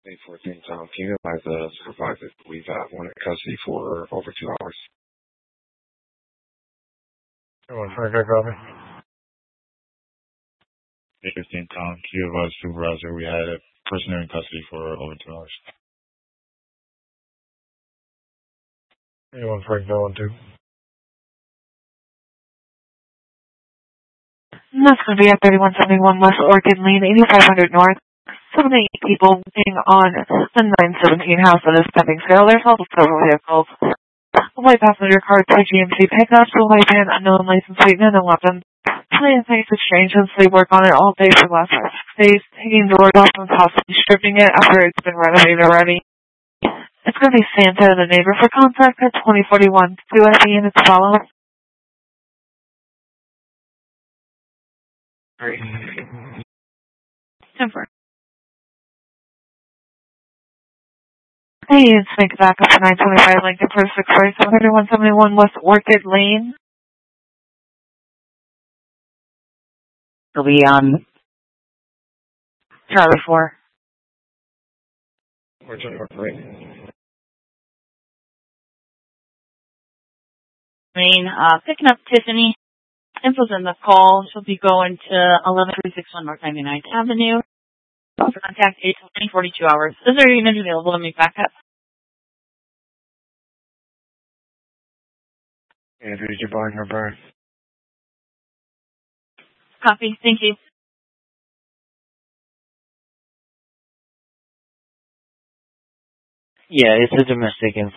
814 Tom, can you advise the supervisor we've had one in custody for over 2 hours? Everyone, Frank, I copy. 815 Tom, can you advise supervisor we had a prisoner in custody for over 2 hours? Anyone, Frank, no one, too. That's going to be at 3171 West Orchid Lane, 8500 North. 7 to 8 people waiting on the 917 house that is pending sale. There's also several vehicles. A white passenger car, 2 GMC pickups, a white van, unknown license plate, and a weapon. Plans nice exchange since they work on it all day for the last 6 days, taking doors off and possibly stripping it after it's been renovated already. It's going to be Santa, the neighbor, for contact at 2041 2SE, and it's following. Temper. Hey, it's Make it back up to 925 Lincoln for 647 West Orchid Lane. It'll be on Charlie 4. Or Charlie 4, right? Picking up Tiffany. Info's in the call. She'll be going to 11361 North 99th Avenue. For contact 8:42 hours. Is there a unit available to make backup? Andrew, did you buy her bird? Copy. Thank you. Yeah, it's a domestic info.